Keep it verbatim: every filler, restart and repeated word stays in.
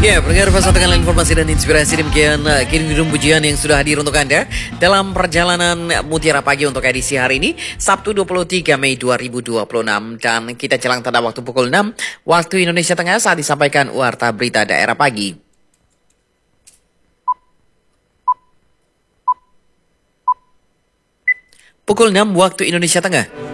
Ya, pendengar pasal dengan informasi dan inspirasi demikian uh, kirim pujian yang sudah hadir untuk Anda dalam perjalanan Mutiara Pagi untuk edisi hari ini, Sabtu dua puluh tiga Mei dua ribu dua puluh enam. Dan kita jelang tanda waktu pukul enam waktu Indonesia Tengah saat disampaikan Warta Berita Daerah Pagi. Pukul enam waktu Indonesia Tengah.